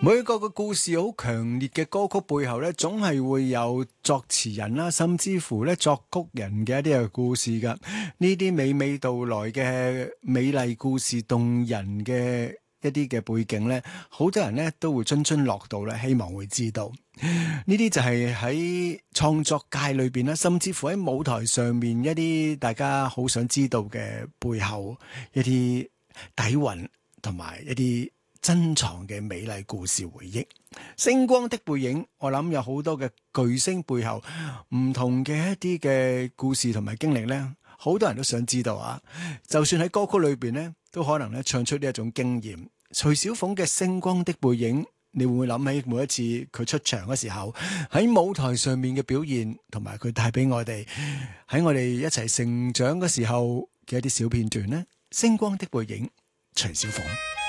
每一個嘅故事好強烈嘅歌曲背後咧，總係會有作詞人啦，甚至乎咧作曲人嘅一啲嘅故事噶。呢啲娓娓道來嘅美麗故事、動人嘅一啲嘅背景咧，好多人咧都會津津樂道咧，希望會知道。呢啲就係喺創作界裏邊啦，甚至乎喺舞台上面一啲大家好想知道嘅背後一啲底蘊同埋一啲珍藏嘅美麗故事回憶。星光的背影，我諗有好多嘅巨星背後唔同嘅一啲嘅故事同埋經歷呢，好多人都想知道啊。就算喺歌曲裏邊呢，都可能咧唱出呢一種經驗。徐小鳳嘅星光的背影，你會唔會諗起每一次佢出場嘅時候，喺舞台上面嘅表現，同埋佢帶俾我哋喺我哋一齊成長嘅時候嘅一啲小片段呢？星光的背影，徐小鳳。